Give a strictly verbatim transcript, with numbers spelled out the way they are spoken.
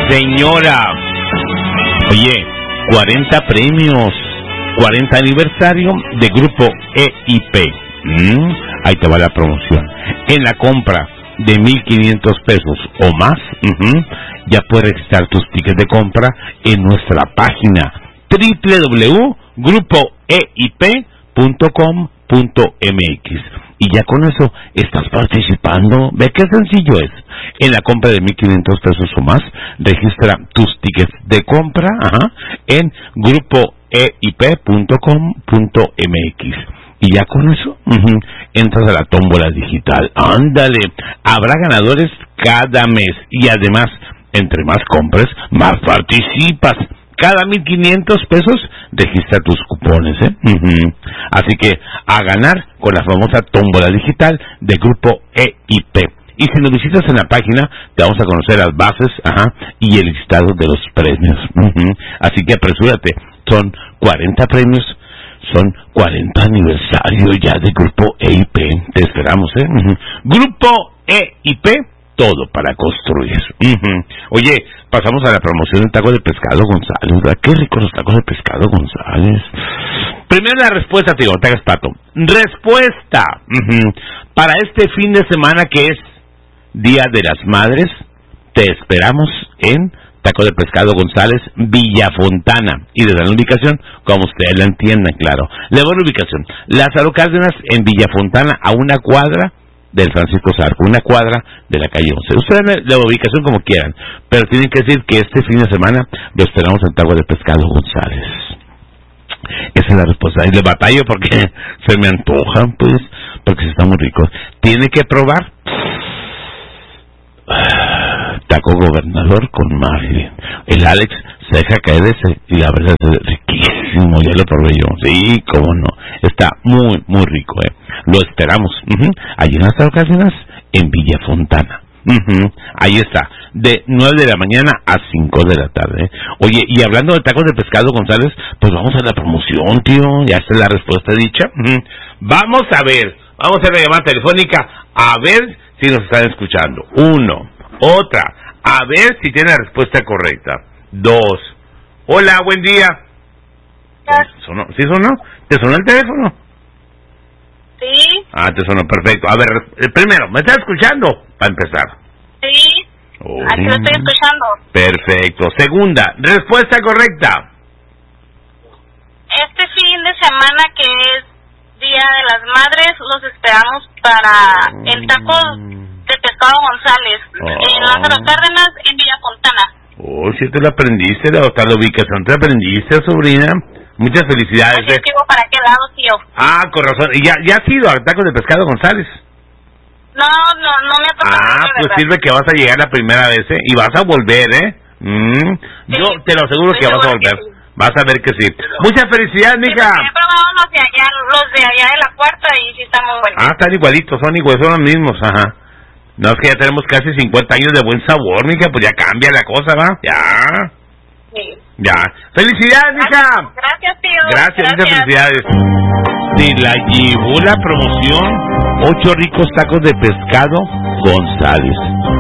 señora. Oye, cuarenta premios, cuarenta aniversario de Grupo E I P. Mm, ahí te va la promoción. En la compra de mil quinientos pesos o más, uh-huh, ya puedes registrar tus tickets de compra en nuestra página doble u doble u doble u punto grupo e i p punto com punto m x. Y ya con eso estás participando. Ve qué sencillo es. En la compra de mil quinientos pesos o más, registra tus tickets de compra, ajá, en grupo e i p punto com punto m x. Y ya con eso, uh-huh, entras a la tómbola digital. ¡Ándale! Habrá ganadores cada mes. Y además, entre más compres, más participas. Cada mil quinientos pesos, registra tus cupones, ¿eh? Uh-huh. Así que, a ganar con la famosa tómbola digital de Grupo E I P. Y si nos visitas en la página, te vamos a conocer las bases, ajá, y el listado de los premios. Uh-huh. Así que apresúrate. Son cuarenta premios. Son cuarenta aniversarios ya de Grupo E I P. Te esperamos, ¿eh? Uh-huh. Grupo E I P, todo para construir. Uh-huh. Oye, pasamos a la promoción del taco de pescado González, ¿verdad? Qué ricos los tacos de pescado González. Primero la respuesta, te digo, te hagas pato. Respuesta. Uh-huh. Para este fin de semana que es Día de las Madres, te esperamos en Taco de Pescado González, Villa Fontana. Y desde la ubicación, como ustedes la entiendan, claro. Le doy la ubicación. Lázaro Cárdenas, en Villa Fontana, a una cuadra del Francisco Zarco, una cuadra de la calle once. Ustedes la ubicación como quieran, pero tienen que decir que este fin de semana lo esperamos en Taco de Pescado González. Esa es la respuesta. Y le batallo porque se me antojan, pues, porque se está muy rico. Tiene que probar taco gobernador con margen. El Alex se deja caer ese y la verdad es riquísimo. Ya lo probé yo. Sí, cómo no. Está muy, muy rico, eh. Lo esperamos. Uh-huh. Allí en las Cárdenas, en Villa Fontana. Uh-huh. Ahí está. De nueve de la mañana a cinco de la tarde. Eh. Oye, y hablando de tacos de pescado González, pues vamos a la promoción, tío. Ya está la respuesta dicha. Uh-huh. Vamos a ver. Vamos a hacer la llamada telefónica. A ver si nos están escuchando. Uno. Otra. A ver si tiene la respuesta correcta. Dos. Hola, buen día. ¿Sonó? ¿Sí sonó? ¿Te sonó el teléfono? Sí. Ah, te sonó perfecto. A ver, el primero, ¿me estás escuchando? Para empezar. Sí. Oh, aquí lo estoy escuchando. Perfecto. Segunda, respuesta correcta. Este fin de semana que es Día de las Madres, los esperamos para el taco de pescado González, oh. en Lázaro Cárdenas, en Villa Fontana. Oh, sí te lo aprendiste, la, la ubicación te aprendiste, sobrina. Muchas felicidades. Yo digo, ¿para qué lado, tío? Ah, con razón. ¿Y ya, ya has ido al taco de pescado González? No, no, no me ha tocado. Ah, pues verdad. sirve que vas a llegar la primera vez, ¿eh? Y vas a volver, ¿eh? Mm, sí, yo te lo aseguro que vas a volver. Sí. Vas a ver que sí. Muchas felicidades, mija. Sí, he probado los de allá, los de allá de la cuarta y sí están muy buenos. Ah, están igualitos, son iguales, son los mismos, ajá. No, es que ya tenemos casi cincuenta años de buen sabor, mija, pues ya cambia la cosa, ¿va? Ya. Sí. Ya. ¡Felicidades, mija! Gracias, tío. Gracias, Gracias. muchas felicidades. Se la llevó la promoción, ocho ricos tacos de pescado González.